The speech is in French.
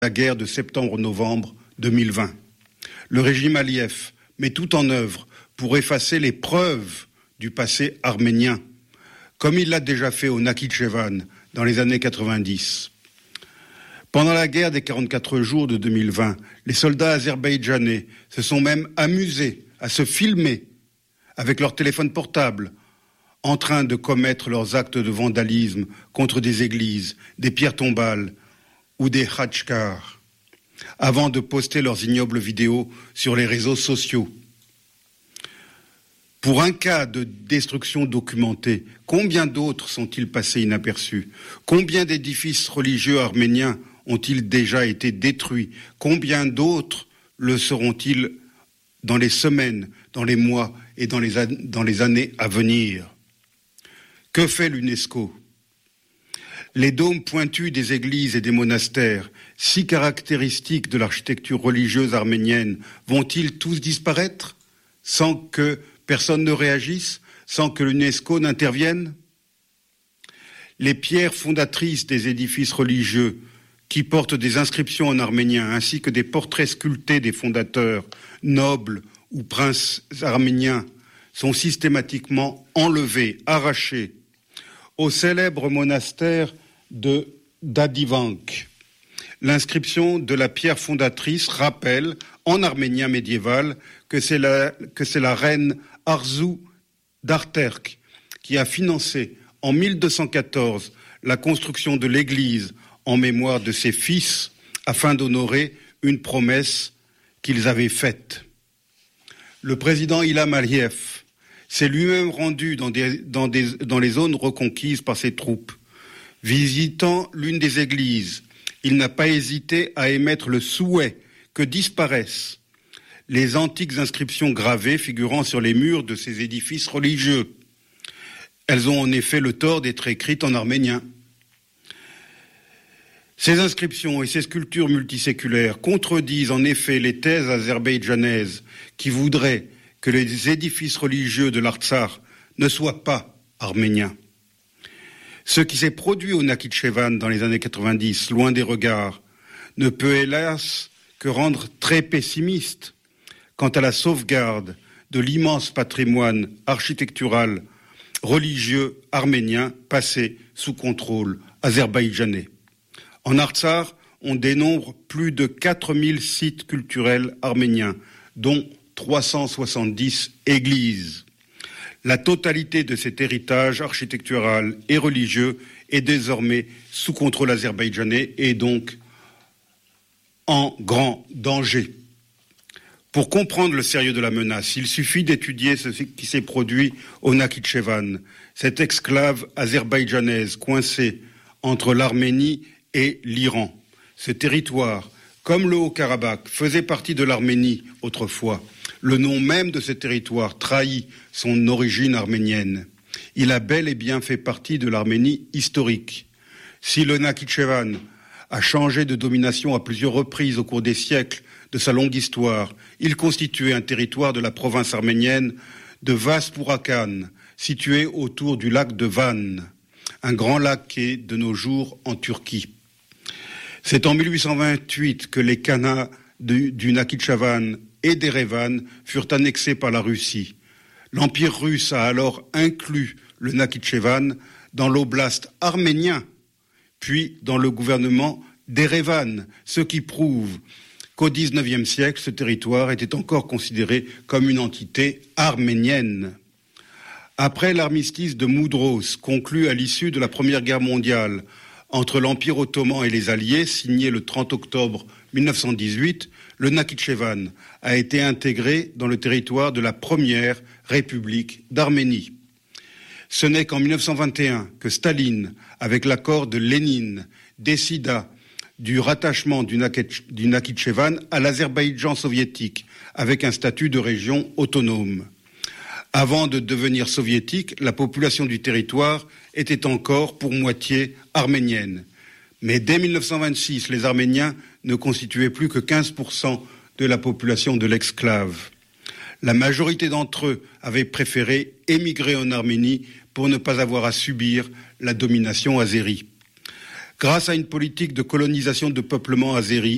la guerre de septembre-novembre 2020. Le régime Aliyev met tout en œuvre pour effacer les preuves du passé arménien, comme il l'a déjà fait au Nakhichevan dans les années 90. Pendant la guerre des 44 jours de 2020, les soldats azerbaïdjanais se sont même amusés à se filmer avec leur téléphone portable en train de commettre leurs actes de vandalisme contre des églises, des pierres tombales ou des khachkars, avant de poster leurs ignobles vidéos sur les réseaux sociaux. Pour un cas de destruction documentée, combien d'autres sont-ils passés inaperçus? Combien d'édifices religieux arméniens ont-ils déjà été détruits? Combien d'autres le seront-ils dans les semaines, dans les mois et dans les années à venir? Que fait l'UNESCO? Les dômes pointus des églises et des monastères, si caractéristiques de l'architecture religieuse arménienne, vont-ils tous disparaître sans que personne ne réagisse, sans que l'UNESCO n'intervienne? Les pierres fondatrices des édifices religieux qui portent des inscriptions en arménien ainsi que des portraits sculptés des fondateurs, nobles ou princes arméniens, sont systématiquement enlevés, arrachés. Au célèbre monastère de Dadivank, l'inscription de la pierre fondatrice rappelle, en arménien médiéval, que c'est la reine Arzu d'Arterk qui a financé en 1214 la construction de l'église en mémoire de ses fils afin d'honorer une promesse qu'ils avaient faite. Le président Ilham Aliyev s'est lui-même rendu dans les zones reconquises par ses troupes. Visitant l'une des églises, il n'a pas hésité à émettre le souhait que disparaissent les antiques inscriptions gravées figurant sur les murs de ces édifices religieux. Elles ont en effet le tort d'être écrites en arménien. Ces inscriptions et ces sculptures multiséculaires contredisent en effet les thèses azerbaïdjanaises qui voudraient que les édifices religieux de l'Artsakh ne soient pas arméniens. Ce qui s'est produit au Nakhichevan dans les années 90, loin des regards, ne peut hélas que rendre très pessimiste quant à la sauvegarde de l'immense patrimoine architectural religieux arménien passé sous contrôle azerbaïdjanais. En Artsakh, on dénombre plus de 4000 sites culturels arméniens, dont 370 églises. La totalité de cet héritage architectural et religieux est désormais sous contrôle azerbaïdjanais et donc en grand danger. Pour comprendre le sérieux de la menace, il suffit d'étudier ce qui s'est produit au Nakhichevan, cette exclave azerbaïdjanaise coincée entre l'Arménie et l'Iran. Ce territoire, comme le Haut-Karabakh, faisait partie de l'Arménie autrefois. Le nom même de ce territoire trahit son origine arménienne. Il a bel et bien fait partie de l'Arménie historique. Si le Nakhichevan a changé de domination à plusieurs reprises au cours des siècles de sa longue histoire, il constituait un territoire de la province arménienne de Vaspurakan, situé autour du lac de Van, un grand lac qui est de nos jours en Turquie. C'est en 1828 que les Khanats du Nakhichevan et d'Erevan furent annexés par la Russie. L'Empire russe a alors inclus le Nakhichevan dans l'oblast arménien, puis dans le gouvernement d'Erevan, ce qui prouve qu'au XIXe siècle, ce territoire était encore considéré comme une entité arménienne. Après l'armistice de Moudros, conclu à l'issue de la Première Guerre mondiale entre l'Empire ottoman et les Alliés, signé le 30 octobre 1918, le Nakhichevan a été intégré dans le territoire de la première République d'Arménie. Ce n'est qu'en 1921 que Staline, avec l'accord de Lénine, décida du rattachement du Nakhichevan à l'Azerbaïdjan soviétique, avec un statut de région autonome. Avant de devenir soviétique, la population du territoire était encore pour moitié arménienne. Mais dès 1926, les Arméniens ne constituaient plus que 15% de la population de l'exclave. La majorité d'entre eux avaient préféré émigrer en Arménie pour ne pas avoir à subir la domination azérie. Grâce à une politique de colonisation de peuplement azéri